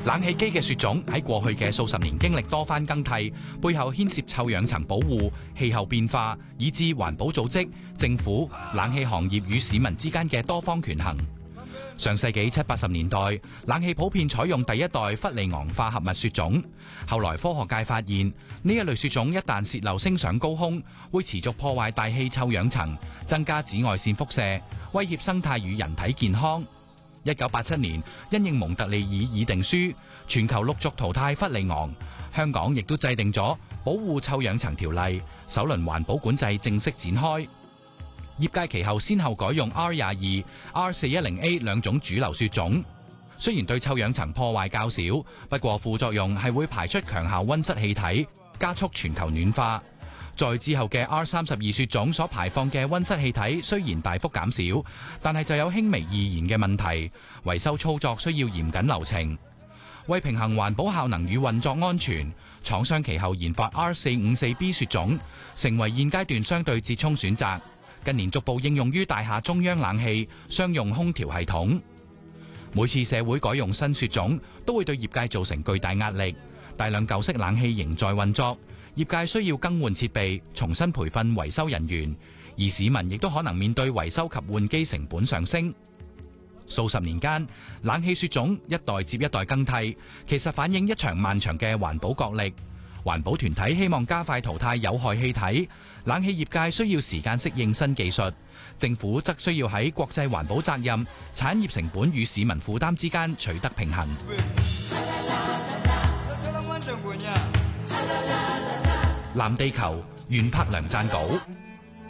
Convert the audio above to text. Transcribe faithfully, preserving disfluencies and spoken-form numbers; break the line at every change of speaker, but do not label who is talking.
冷氣機嘅雪種喺過去嘅數十年經歷多番更替，背後牽涉臭氧層保護、氣候變化，以至環保組織、政府、冷氣行業與市民之間嘅多方權衡。上世紀七八十年代，冷氣普遍採用第一代氟利昂化合物雪種。後來科學界發現，呢一類雪種一旦洩漏升上高空，會持續破壞大氣臭氧層，增加紫外線輻射，威脅生態與人體健康。一九八七年，因應蒙特利爾議定書，全球陸續淘汰氟利昂，香港亦都制定咗保護臭氧層條例，首輪環保管制正式展開。業界其後先後改用 R 廿二、R 四一零 A 兩種主流雪種，雖然對臭氧層破壞較少，不過副作用係會排出強效溫室氣體，加速全球暖化。再之後嘅 R 三十二雪種所排放嘅溫室氣體雖然大幅減少，但係就有輕微易燃嘅問題，維修操作需要嚴謹流程。為平衡環保效能與運作安全，廠商其後研發 R 四五四 B 雪種，成為現階段相對折衷選擇。近年逐步應用於大廈中央冷氣、商用空調系統。每次社會改用新雪種，都會對業界造成巨大壓力。大量舊式冷氣仍在運作，業界需要更換設備，重新培訓維修人員，而市民亦都可能面對維修及換機成本上升。數十年間，冷氣雪種一代接一代更替，其實反映一場漫長嘅環保角力。環保團體希望加快淘汰有害氣體，冷氣業界需要時間適應新技術，政府則需要喺國際環保責任、產業成本與市民負擔之間取得平衡。藍地球，袁柏良撰稿。